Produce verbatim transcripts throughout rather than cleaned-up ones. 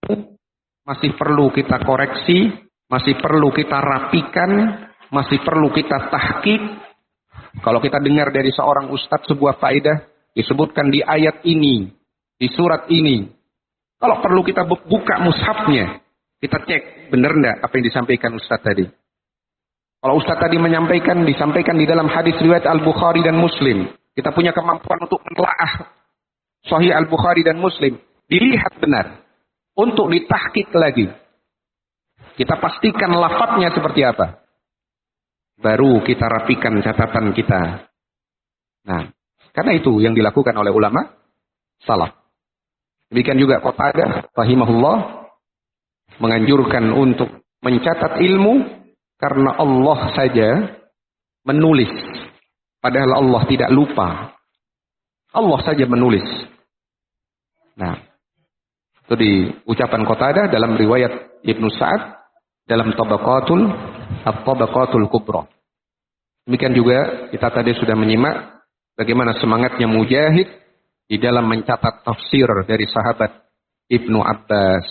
masih perlu kita koreksi, masih perlu kita rapikan, masih perlu kita tahqiq. Kalau kita dengar dari seorang ustadz sebuah faedah, disebutkan di ayat ini, di surat ini. Kalau perlu kita buka mushafnya, kita cek benar enggak apa yang disampaikan ustadz tadi. Kalau ustadz tadi menyampaikan, disampaikan di dalam hadis riwayat Al-Bukhari dan Muslim. Kita punya kemampuan untuk menelaah Sahih Al-Bukhari dan Muslim. Dilihat benar. Untuk ditahqiq lagi. Kita pastikan lafadznya seperti apa. Baru kita rapikan catatan kita. Nah, karena itu yang dilakukan oleh ulama salaf. Demikian juga Qatadah rahimahullah menganjurkan untuk mencatat ilmu karena Allah saja menulis. Padahal Allah tidak lupa. Allah saja menulis. Nah, itu di ucapan Qatadah dalam riwayat Ibnu Sa'ad dalam Tabaqatul At-Tabaqatul Kubra. Demikian juga kita tadi sudah menyimak bagaimana semangatnya Mujahid di dalam mencatat tafsir dari sahabat Ibnu Abbas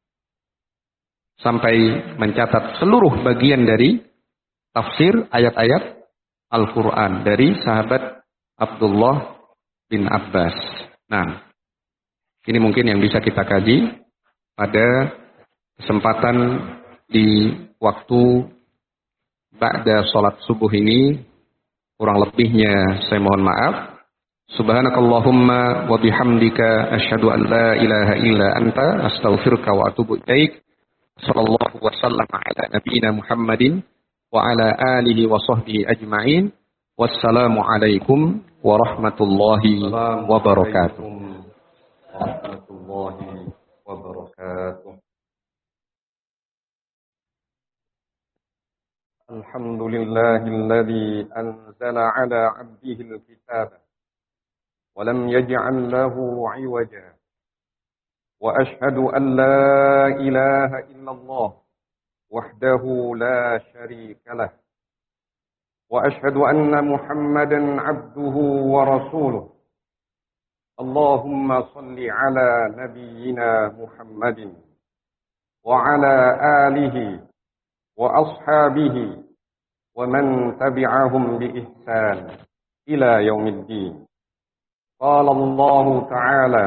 sampai mencatat seluruh bagian dari tafsir ayat-ayat Al-Quran dari sahabat Abdullah bin Abbas. Nah, ini mungkin yang bisa kita kaji pada kesempatan di waktu ba'da sholat subuh ini. Kurang lebihnya saya mohon maaf. Subhanakallahumma wa bihamdika asyhadu an la ilaha illa anta astaghfiruka wa atubu ilaik. Sallallahu wasallam ala nabiyyina Muhammadin wa ala alihi wa sahbihi ajma'in. Wassalamu alaikum warahmatullahi wabarakatuh. Warahmatullahi wabarakatuh. Alhamdulillahilladzi anzala ala 'abdihil kitaba wa lam yaj'al lahu 'iwaja. Wa ashhadu an la ilaha illallah wahdahu la syarika lah. Wa ashhadu anna Muhammadan 'abduhu wa rasuluh. Allahumma salli ala nabiyyina Muhammadin wa ala alihi wa ashabihi wa man tabi'ahum bi ihsan ila yaumiddin. Qala Allah ta'ala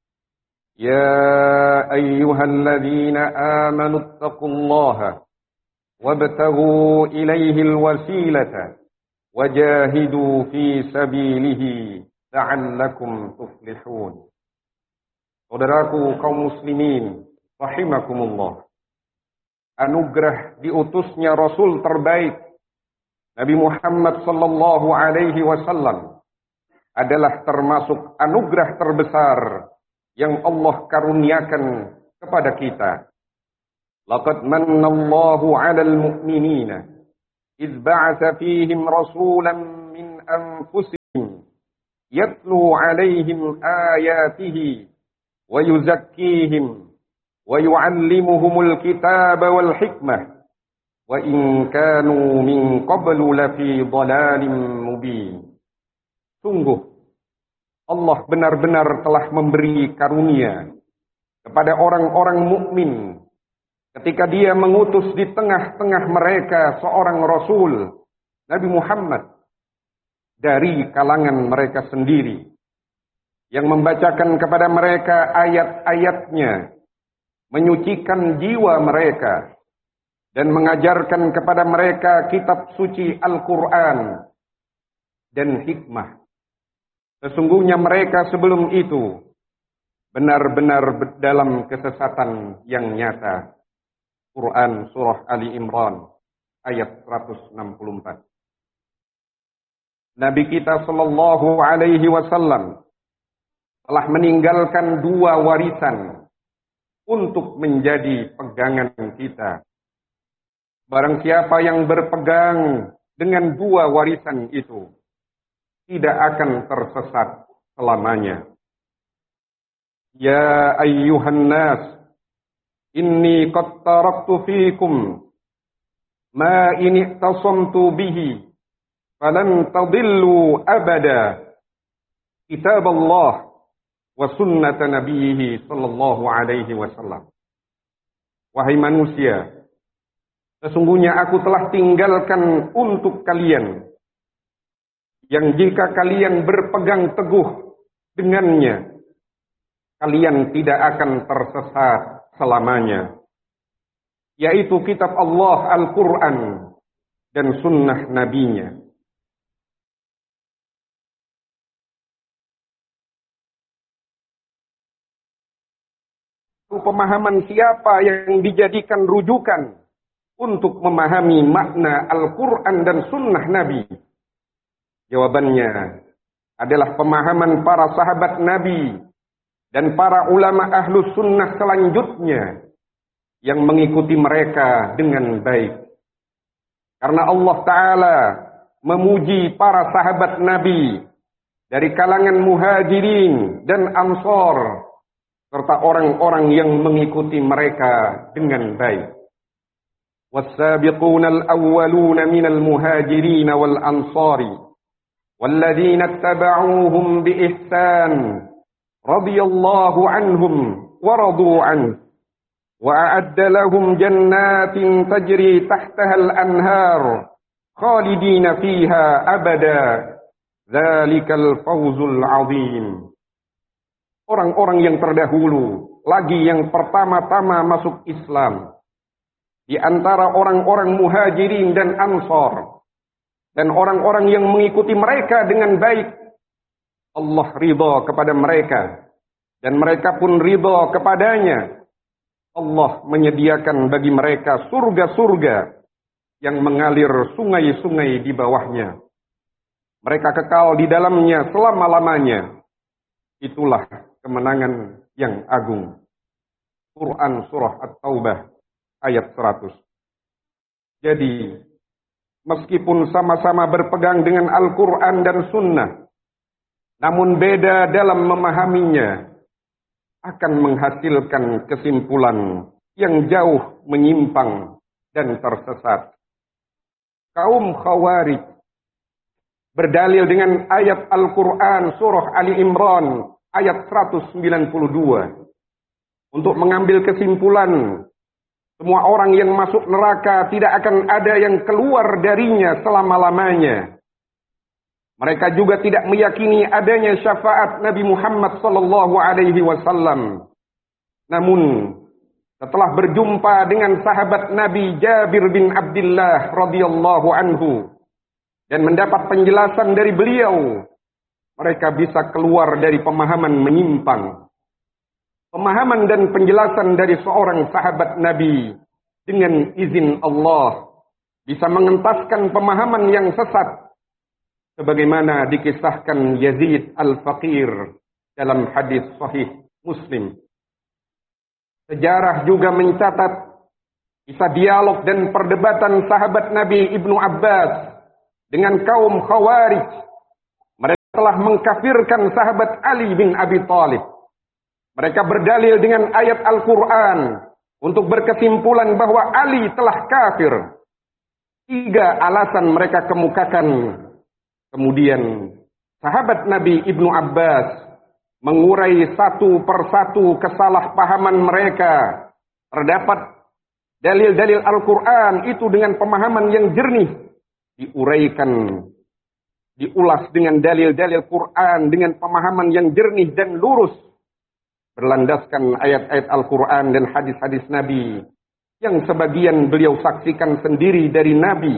ya ayyuhalladzina amanu ittaqullaha wabtaghu ilayhi alwasilata wajahidu fi sabilihi la'allakum tuflihun. Saudaraku kaum muslimin rahimakumullah, anugerah diutusnya Rasul terbaik Nabi Muhammad sallallahu alaihi wasallam adalah termasuk anugerah terbesar yang Allah karuniakan kepada kita. Laqad manallahu 'alal mu'minina idz ba'atsa fihim rasulan min anfusihim yatlu 'alaihim ayatihi wa yuzakkihim wa yu'allimuhumul kitaba wal hikmah wa in kanu min qablu lafi dhalalin mubin. Sungguh Allah benar-benar telah memberi karunia kepada orang-orang mukmin ketika Dia mengutus di tengah-tengah mereka seorang Rasul, Nabi Muhammad, dari kalangan mereka sendiri, yang membacakan kepada mereka ayat-ayatnya, menyucikan jiwa mereka, dan mengajarkan kepada mereka kitab suci Al-Quran dan hikmah. Sesungguhnya mereka sebelum itu benar-benar dalam kesesatan yang nyata. Quran Surah Ali Imran ayat seratus enam puluh empat. Nabi kita sallallahu alaihi wasallam telah meninggalkan dua warisan untuk menjadi pegangan kita. Barang siapa yang berpegang dengan dua warisan itu, tidak akan tersesat selamanya. Ya ayyuhan nas, inni qad taraktu fikum ma in i'tasamtu bihi falan tadillu abada, kitab Allah wa sunnata nabiyhi sallallahu alaihi wasallam. wahai manusia, sesungguhnya aku telah tinggalkan untuk kalian yang jika kalian berpegang teguh dengannya, kalian tidak akan tersesat selamanya, yaitu kitab Allah Al-Quran dan sunnah nabinya. Pemahaman siapa yang dijadikan rujukan untuk memahami makna Al-Quran dan sunnah Nabi? Jawabannya adalah pemahaman para sahabat Nabi dan para ulama ahlus sunnah selanjutnya yang mengikuti mereka dengan baik. Karena Allah Ta'ala memuji para sahabat Nabi dari kalangan muhajirin dan ansor, serta orang-orang yang mengikuti mereka dengan baik. وَالسَّابِقُونَ الْأَوَّلُونَ مِنَ الْمُهَاجِرِينَ وَالْأَنصَارِ وَالَّذِينَ اتَّبَعُوهُمْ بِإِحْسَانٍ رَضِيَ اللَّهُ عَنْهُمْ وَرَضُوا عَنْهُ وَأَعَدَّ لَهُمْ جَنَّاتٍ تَجْرِي تَحْتَهَا الْأَنْهَارُ خَالِدِينَ فِيهَا أَبَدًا ذَلِكَ الْفَوْزُ الْعَظِيمُ. Orang-orang yang terdahulu, lagi yang pertama-tama masuk Islam, di antara orang-orang muhajirin dan ansor, dan orang-orang yang mengikuti mereka dengan baik, Allah ridha kepada mereka, dan mereka pun ridha kepadanya. Allah menyediakan bagi mereka surga-surga yang mengalir sungai-sungai di bawahnya. Mereka kekal di dalamnya selama-lamanya. Itulah kemenangan yang agung. Quran Surah At-Taubah ayat seratus. Jadi, meskipun sama-sama berpegang dengan Al-Quran dan Sunnah, namun beda dalam memahaminya, akan menghasilkan kesimpulan yang jauh menyimpang dan tersesat. Kaum Khawarij berdalil dengan ayat Al-Quran Surah Ali Imran ayat seratus sembilan puluh dua untuk mengambil kesimpulan semua orang yang masuk neraka tidak akan ada yang keluar darinya selama-lamanya. Mereka juga tidak meyakini adanya syafaat Nabi Muhammad sallallahu alaihi wasallam. Namun setelah berjumpa dengan sahabat Nabi Jabir bin Abdullah radhiyallahu anhu dan mendapat penjelasan dari beliau, mereka bisa keluar dari pemahaman menyimpang. Pemahaman dan penjelasan dari seorang sahabat Nabi dengan izin Allah bisa mengentaskan pemahaman yang sesat, sebagaimana dikisahkan Yazid Al-Faqir dalam hadis sahih Muslim. Sejarah juga mencatat kisah dialog dan perdebatan sahabat Nabi Ibnu Abbas dengan kaum Khawarij. Mereka telah mengkafirkan sahabat Ali bin Abi Thalib. Mereka berdalil dengan ayat Al-Quran untuk berkesimpulan bahwa Ali telah kafir. Tiga alasan mereka kemukakan. Kemudian sahabat Nabi Ibnu Abbas mengurai satu persatu kesalahpahaman mereka. Terdapat dalil-dalil Al-Quran itu dengan pemahaman yang jernih. Diuraikan, diulas dengan dalil-dalil Quran dengan pemahaman yang jernih dan lurus. Berlandaskan ayat-ayat Al-Quran dan hadis-hadis Nabi yang sebagian beliau saksikan sendiri dari Nabi,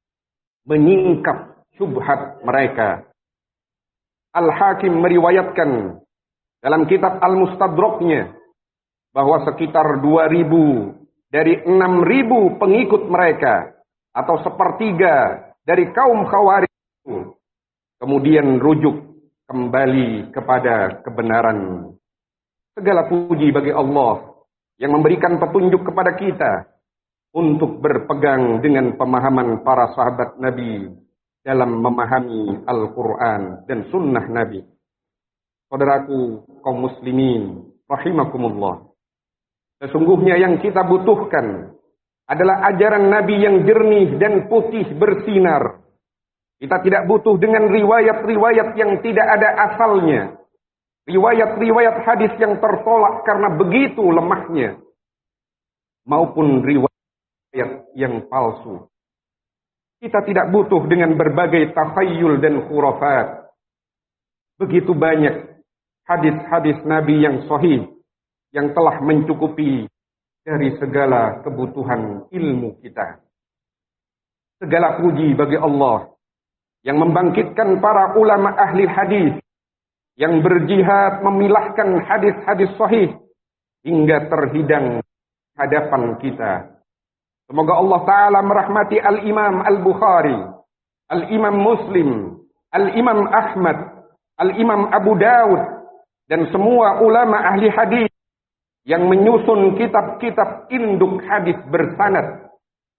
menyingkap syubhat mereka. Al-Hakim meriwayatkan dalam kitab Al-Mustadraknya bahwa sekitar dua ribu dari enam ribu pengikut mereka atau sepertiga dari kaum Khawarij itu kemudian rujuk kembali kepada kebenaran. Segala puji bagi Allah yang memberikan petunjuk kepada kita untuk berpegang dengan pemahaman para sahabat Nabi dalam memahami Al-Quran dan sunnah Nabi. Saudaraku kaum muslimin, rahimakumullah. Sesungguhnya yang kita butuhkan adalah ajaran Nabi yang jernih dan putih bersinar. Kita tidak butuh dengan riwayat-riwayat yang tidak ada asalnya. Riwayat-riwayat hadis yang tertolak karena begitu lemahnya. maupun riwayat yang palsu. Kita tidak butuh dengan berbagai takhayul dan khurafat. Begitu banyak hadis-hadis Nabi yang sahih yang telah mencukupi dari segala kebutuhan ilmu kita. Segala puji bagi Allah yang membangkitkan para ulama ahli hadis yang berjihad memilahkan hadis-hadis sahih hingga terhidang hadapan kita. Semoga Allah Ta'ala merahmati Al-Imam Al-Bukhari, Al-Imam Muslim, Al-Imam Ahmad, Al-Imam Abu Dawud, dan semua ulama ahli hadis yang menyusun kitab-kitab induk hadis bersanad.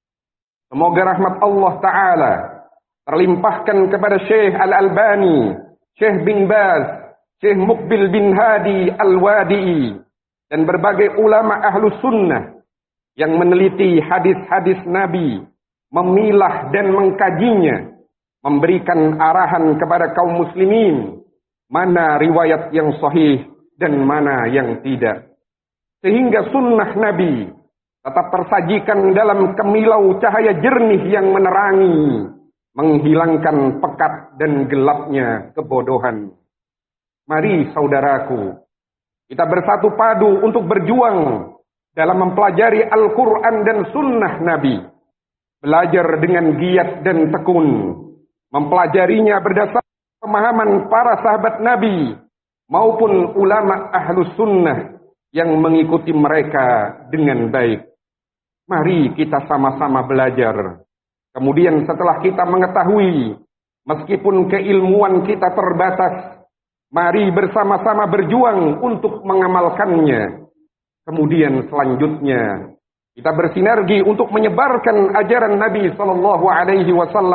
Semoga rahmat Allah Ta'ala terlimpahkan kepada Syekh Al-Albani, Syekh bin Baz, Syekh Muqbil bin Hadi Al-Wadi'i, dan berbagai ulama ahlus sunnah yang meneliti hadis-hadis Nabi, memilah dan mengkajinya, memberikan arahan kepada kaum muslimin, mana riwayat yang sahih dan mana yang tidak. Sehingga sunnah Nabi tetap tersajikan dalam kemilau cahaya jernih yang menerangi, menghilangkan pekat dan gelapnya kebodohan. Mari saudaraku, kita bersatu padu untuk berjuang dalam mempelajari Al-Quran dan Sunnah Nabi. Belajar dengan giat dan tekun. Mempelajarinya berdasarkan pemahaman para sahabat Nabi maupun ulama ahlus sunnah yang mengikuti mereka dengan baik. Mari kita sama-sama belajar. Kemudian setelah kita mengetahui, meskipun keilmuan kita terbatas, mari bersama-sama berjuang untuk mengamalkannya. Kemudian selanjutnya kita bersinergi untuk menyebarkan ajaran Nabi Sallallahu Alaihi Wasallam